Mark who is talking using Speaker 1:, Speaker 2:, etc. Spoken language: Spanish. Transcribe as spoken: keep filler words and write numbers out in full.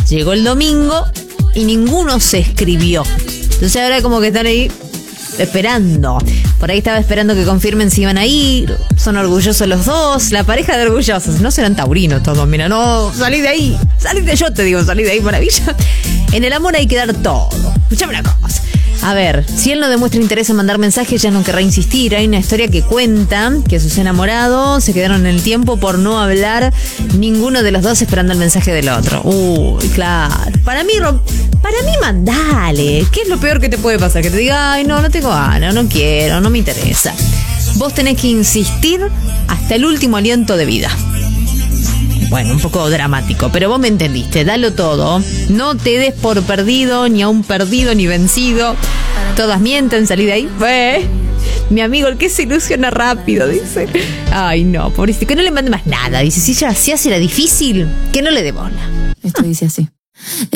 Speaker 1: Llegó el domingo y ninguno se escribió. Entonces ahora como que están ahí esperando. Por ahí estaba esperando que confirmen si iban a ir. Son orgullosos los dos. La pareja de orgullosos. No serán taurinos todos. Mira, no, salí de ahí. Salí de yo, te digo, salí de ahí, maravilla. En el amor hay que dar todo. Escuchame una cosa. A ver, si él no demuestra interés en mandar mensajes, ya no querrá insistir. Hay una historia que cuenta que sus enamorados se quedaron en el tiempo por no hablar ninguno de los dos esperando el mensaje del otro. Uy, claro. Para mí, para mí mandale. ¿Qué es lo peor que te puede pasar? Que te diga, ay, no, no tengo ganas, no quiero, no me interesa. Vos tenés que insistir hasta el último aliento de vida. Bueno, un poco dramático, pero vos me entendiste. Dalo todo. No te des por perdido, ni a un perdido, ni vencido. Todas mienten, salí de ahí. ¿Eh? Mi amigo, el que se ilusiona rápido, dice. Ay, no, pobrecito, que no le mande más nada. Dice, si ya se hace la difícil, que no le dé bola.
Speaker 2: Esto dice así.